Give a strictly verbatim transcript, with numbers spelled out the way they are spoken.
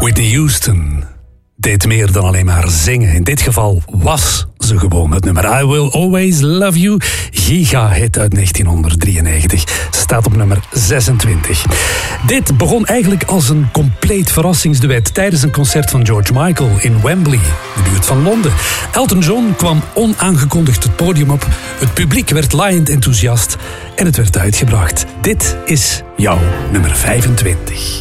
Whitney Houston deed meer dan alleen maar zingen. In dit geval was ze gewoon het nummer I Will Always Love You. Giga-hit uit negentienhonderddrieënnegentig. Staat op nummer zesentwintig. Dit begon eigenlijk als een compleet verrassingsduet tijdens een concert van George Michael in Wembley, de buurt van Londen. Elton John kwam onaangekondigd het podium op. Het publiek werd laaiend enthousiast en het werd uitgebracht. Dit is jouw nummer vijfentwintig.